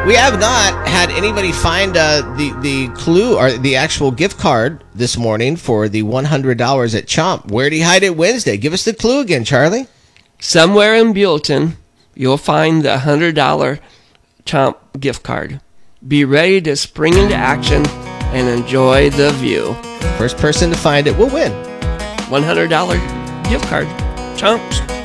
We have not had anybody find the clue or the actual gift card this morning for the $100 at Chomp. Where'd he hide it Wednesday? Give us the clue again, Charlie. Somewhere in Buellton, you'll find the $100 Chomp gift card. Be ready to spring into action and enjoy the view. First person to find it will win. $100 gift card. Chomps.